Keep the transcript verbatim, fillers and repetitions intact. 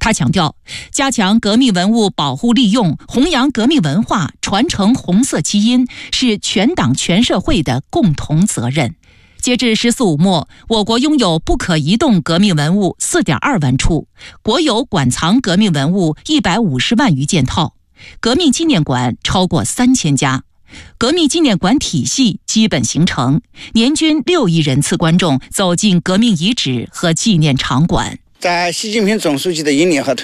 他强调，加强革命文物保护利用，弘扬革命文化，传承红色基因，是全党全社会的共同责任。截至“十四五”末，我国拥有不可移动革命文物 四点二万处，国有馆藏革命文物一百五十万余件套，革命纪念馆超过三千家。革命纪念馆体系基本形成，年均六亿人次观众走进革命遗址和纪念场馆。 在习近平总书记的引领和推